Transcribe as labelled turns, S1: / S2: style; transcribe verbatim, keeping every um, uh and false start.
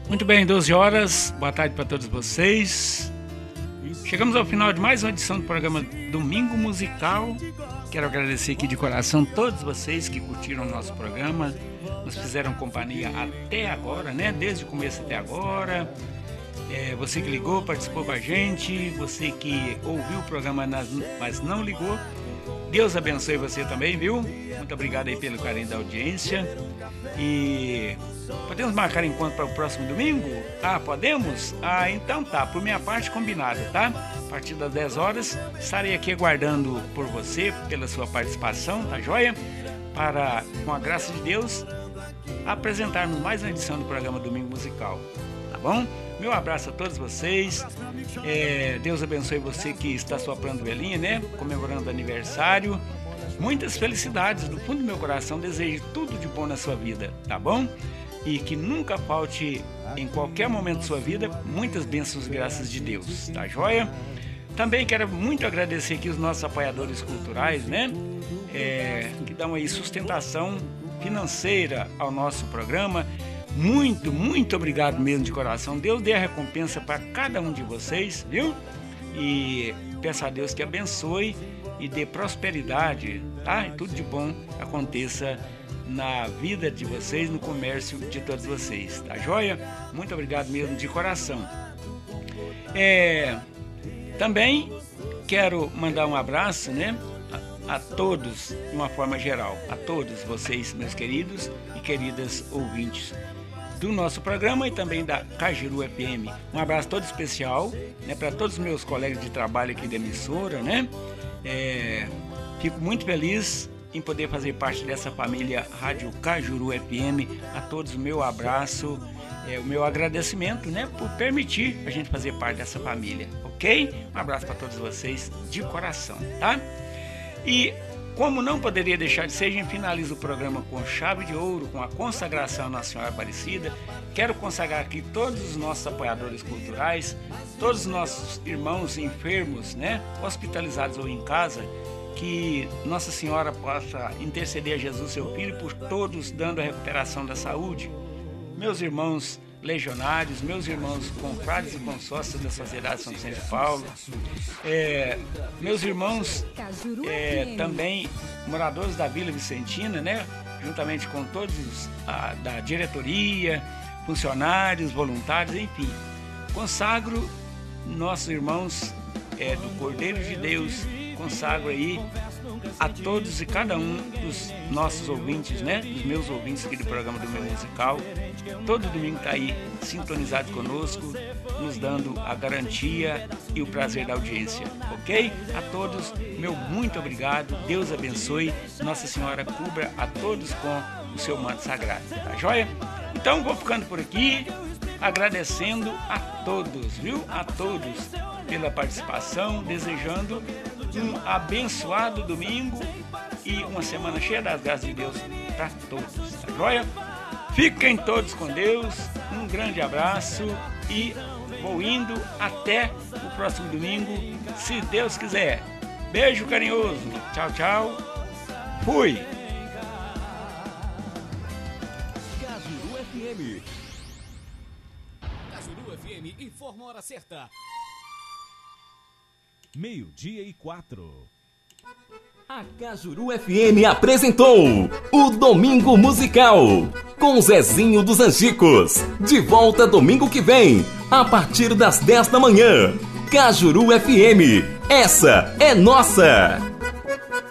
S1: Muito bem, doze horas, boa tarde para todos vocês. Chegamos ao final de mais uma edição do programa Domingo Musical. Quero agradecer aqui de coração todos vocês que curtiram o nosso programa, nos fizeram companhia até agora, né? Desde o começo até agora. É, você que ligou, participou com a gente, você que ouviu o programa, mas não ligou, Deus abençoe você também, viu? Muito obrigado aí pelo carinho da audiência. E podemos marcar encontro para o próximo domingo? Ah, podemos? Ah, então tá, por minha parte combinado, tá? A partir das dez horas estarei aqui aguardando por você, pela sua participação, tá joia? Para, com a graça de Deus, apresentarmos mais uma edição do programa Domingo Musical, tá bom? Meu abraço a todos vocês, é, Deus abençoe você que está soprando velhinha, né? Comemorando aniversário. Muitas felicidades do fundo do meu coração, desejo tudo de bom na sua vida, tá bom? E que nunca falte em qualquer momento da sua vida muitas bênçãos e graças de Deus, tá joia? Também quero muito agradecer aqui os nossos apoiadores culturais, né? É, que dão aí sustentação financeira ao nosso programa. Muito, muito obrigado mesmo de coração. Deus dê a recompensa para cada um de vocês, viu? E peço a Deus que abençoe e dê prosperidade, tá? E tudo de bom aconteça na vida de vocês, no comércio de todos vocês, tá joia? Muito obrigado mesmo de coração. É, também quero mandar um abraço, né? A, a todos, de uma forma geral, a todos vocês, meus queridos e queridas ouvintes do nosso programa e também da Cajuru F M. Um abraço todo especial, né, para todos os meus colegas de trabalho aqui da emissora, né? É, fico muito feliz em poder fazer parte dessa família Rádio Cajuru F M. A todos o meu abraço, é, o meu agradecimento, né, por permitir a gente fazer parte dessa família, ok? Um abraço para todos vocês de coração, tá? E como não poderia deixar de ser, a gente finaliza o programa com chave de ouro, com a consagração à Nossa Senhora Aparecida. Quero consagrar aqui todos os nossos apoiadores culturais, todos os nossos irmãos enfermos, né, hospitalizados ou em casa, que Nossa Senhora possa interceder a Jesus, seu Filho, por todos, dando a recuperação da saúde. Meus irmãos legionários, meus irmãos confrades e consórcios da Sociedade São Vicente de Paulo, é, meus irmãos é, também moradores da Vila Vicentina, né, juntamente com todos a, da diretoria, funcionários, voluntários, enfim, consagro nossos irmãos é, do Cordeiro de Deus, consagro aí a todos e cada um dos nossos ouvintes, né? Dos meus ouvintes aqui do programa do meu musical. Todo domingo está aí sintonizado conosco, nos dando a garantia e o prazer da audiência, ok? A todos, meu muito obrigado, Deus abençoe, Nossa Senhora cubra a todos com o seu manto sagrado, tá joia? Então vou ficando por aqui, agradecendo a todos, viu? A todos pela participação, desejando um abençoado domingo e uma semana cheia das graças de Deus para todos, tá joia? Fiquem todos com Deus, um grande abraço e vou indo até o próximo domingo, se Deus quiser. Beijo carinhoso, tchau, tchau, fui!
S2: Cajuru F M. Cajuru F M informa a hora certa. Meio-dia e quatro. A Cajuru F M apresentou o Domingo Musical com Zezinho dos Angicos. De volta domingo que vem, a partir das dez da manhã. Cajuru F M, essa é nossa!